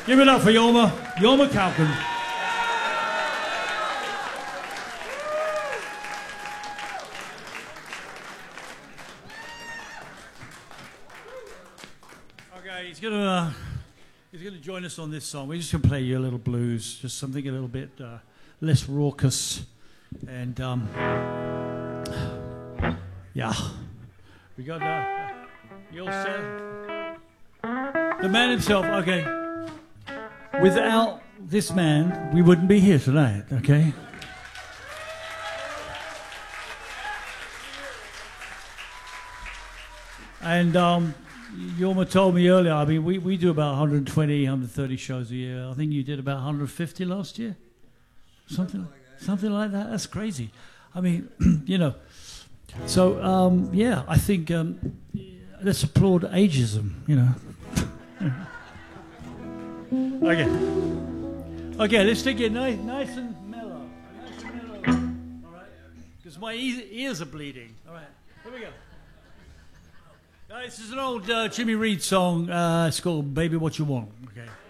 Give it up for Jorma Kaukonen. Okay, he's gonna join us on this song. We're just gonna play you a little blues, just something a little bit less raucous, and yeah, we got you all set? The man himself. Okay, without this man, we wouldn't be here tonight. Okay. And Jorma told me earlier, I mean, we do about 120, 130 shows a year. I think you did about 150 last year? Something like that. That's crazy. I mean, you know. So, yeah, I think let's applaud ageism, you know. Okay, let's take it nice and mellow. Nice and mellow. All right? Because my ears are bleeding. All right, here we go. This is an old Jimmy Reed song. It's called Baby What You Want. Okay.